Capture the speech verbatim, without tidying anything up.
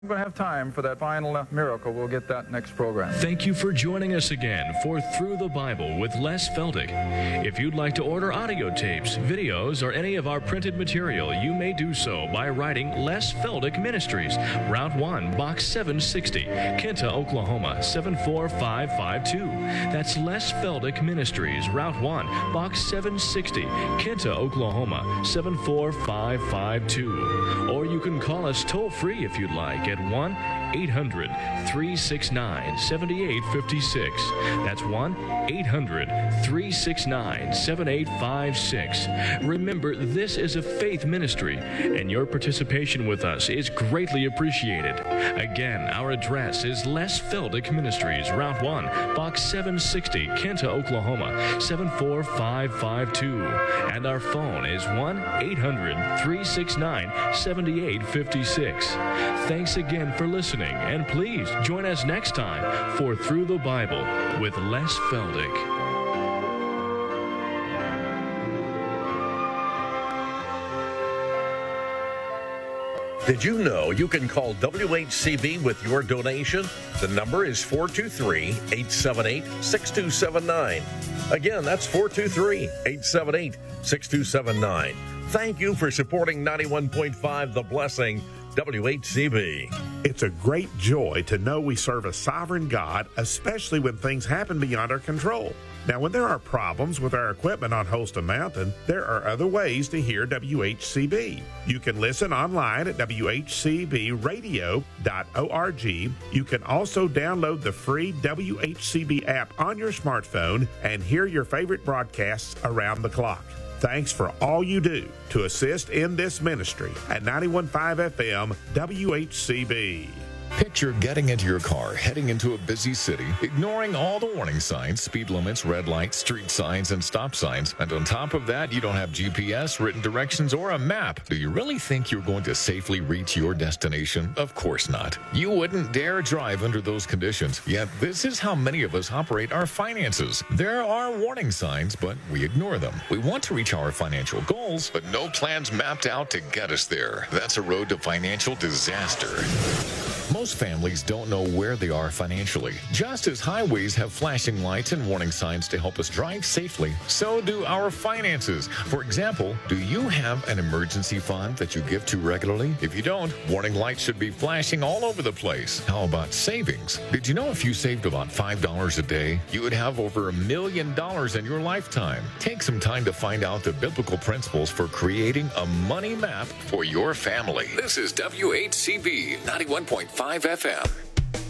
I'm going to have time for that final uh, miracle. We'll get that next program. Thank you for joining us again for Through the Bible with Les Feldick. If you'd like to order audio tapes, videos, or any of our printed material, you may do so by writing Les Feldick Ministries, Route one, Box seven sixty, Kinta, Oklahoma, seven four five five two. That's Les Feldick Ministries, Route one, Box seven sixty, Kinta, Oklahoma, seven four five five two. Or you can call us toll-free if you'd like at one eight hundred, three six nine, seven eight five six. That's one eight hundred, three six nine, seven eight five six. Remember, this is a faith ministry, and your participation with us is greatly appreciated. Again, our address is Les Feldick Ministries, Route one, Box seven sixty, Kinta, Oklahoma, seven four five five two. And our phone is one eight hundred, three six nine, seven eight five six. Thanks again for listening, and please join us next time for Through the Bible with Les Feldick. Did you know you can call W H C B with your donation? The number is four two three, eight seven eight, six two seven nine. Again, that's four two three, eight seven eight, six two seven nine. Thank you for supporting ninety-one point five The Blessing, W H C B. It's a great joy to know we serve a sovereign God, especially when things happen beyond our control. Now, when there are problems with our equipment on Holston Mountain, there are other ways to hear W H C B. You can listen online at w h c b radio dot org. You can also download the free W H C B app on your smartphone and hear your favorite broadcasts around the clock. Thanks for all you do to assist in this ministry at ninety-one point five F M W H C B. Picture getting into your car, heading into a busy city, ignoring all the warning signs, speed limits, red lights, street signs, and stop signs. And on top of that, you don't have G P S, written directions, or a map. Do you really think you're going to safely reach your destination? Of course not. You wouldn't dare drive under those conditions. Yet this is how many of us operate our finances. There are warning signs, but we ignore them. We want to reach our financial goals, but no plans mapped out to get us there. That's a road to financial disaster. Most families don't know where they are financially. Just as highways have flashing lights and warning signs to help us drive safely, so do our finances. For example, do you have an emergency fund that you give to regularly? If you don't, warning lights should be flashing all over the place. How about savings? Did you know if you saved about five dollars a day, you would have over a million dollars in your lifetime? Take some time to find out the biblical principles for creating a money map for your family. This is W H C B ninety-one point five F M.